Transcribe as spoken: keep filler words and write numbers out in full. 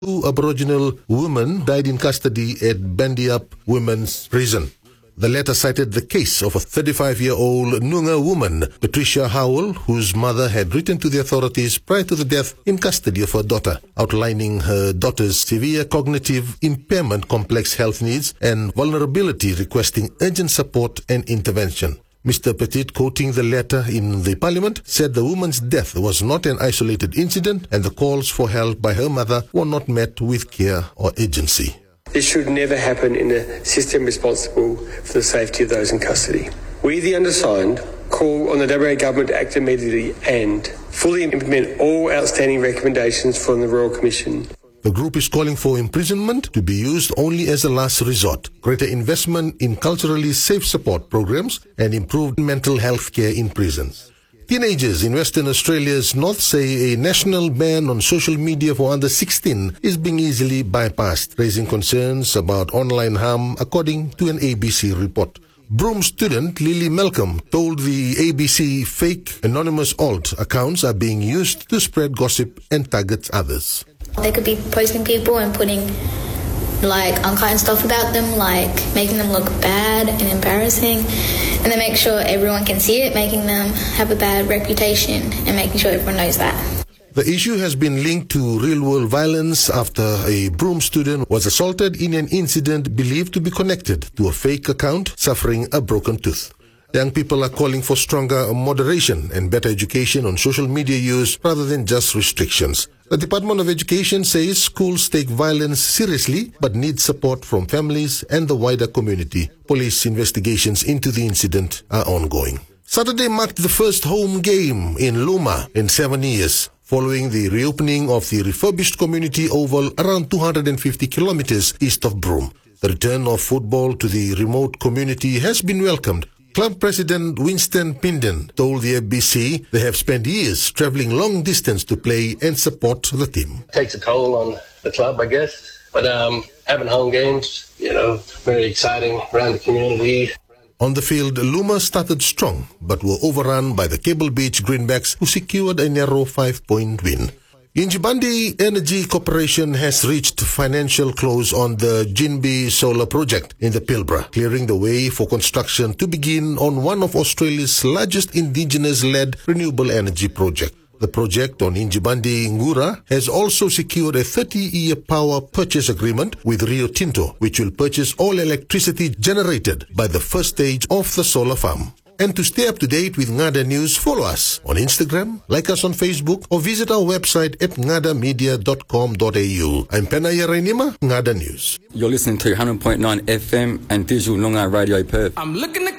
Two Aboriginal women died in custody at Bandiap Women's Prison. The letter cited the case of a thirty-five-year-old Noongar woman, Patricia Howell, whose mother had written to the authorities prior to the death in custody of her daughter, outlining her daughter's severe cognitive impairment, complex health needs, and vulnerability, requesting urgent support and intervention. Mister Petit, quoting the letter in the parliament, said the woman's death was not an isolated incident and the calls for help by her mother were not met with care or agency. This should never happen in a system responsible for the safety of those in custody. We, the undersigned, call on the W A Government to act immediately and fully implement all outstanding recommendations from the Royal Commission. The group is calling for imprisonment to be used only as a last resort, greater investment in culturally safe support programs, and improved mental health care in prisons. Teenagers in Western Australia's north say a national ban on social media for under sixteen is being easily bypassed, raising concerns about online harm, according to an A B C report. Broome student Lily Malcolm told the A B C fake anonymous alt accounts are being used to spread gossip and target others. They could be posting people and putting like unkind stuff about them, like making them look bad and embarrassing, and they make sure everyone can see it, making them have a bad reputation and making sure everyone knows that. The issue has been linked to real-world violence after a Broome student was assaulted in an incident believed to be connected to a fake account suffering a broken tooth. Young people are calling for stronger moderation and better education on social media use rather than just restrictions. The Department of Education says schools take violence seriously but need support from families and the wider community. Police investigations into the incident are ongoing. Saturday marked the first home game in Luma in seven years, following the reopening of the refurbished community oval around two hundred fifty kilometers east of Broome. The return of football to the remote community has been welcomed. Club President Winston Pinden told the A B C they have spent years travelling long distance to play and support the team. It takes a toll on the club, I guess, but um, having home games, you know, very exciting around the community. On the field, Luma started strong but were overrun by the Cable Beach Greenbacks, who secured a narrow five-point win. Yindjibarndi Energy Corporation has reached financial close on the Jinbi Solar Project in the Pilbara, clearing the way for construction to begin on one of Australia's largest indigenous-led renewable energy project. The project on Yindjibarndi Ngura has also secured a thirty-year power purchase agreement with Rio Tinto, which will purchase all electricity generated by the first stage of the solar farm. And to stay up to date with Ngada News, follow us on Instagram, like us on Facebook, or visit our website at ngada media dot com dot a u. I'm Penaya Rainima, Ngada News. You're listening to one hundred point nine F M and Digital Noongar Radio Perth. I'm looking to